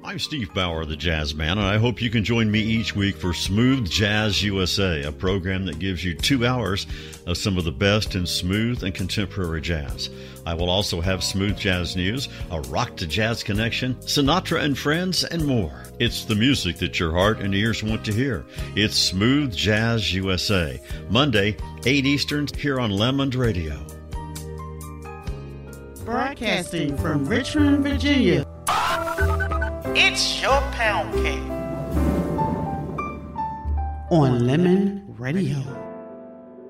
I'm Steve Bauer, the Jazz Man, and I hope you can join me each week for Smooth Jazz USA, a program that gives you 2 hours of some of the best in smooth and contemporary jazz. I will also have smooth jazz news, a rock to jazz connection, Sinatra and friends, and more. It's the music that your heart and ears want to hear. It's Smooth Jazz USA, Monday, 8 Eastern, here on Lemond Radio. Broadcasting from Richmond, Virginia. It's your pound cake On Lemon Radio.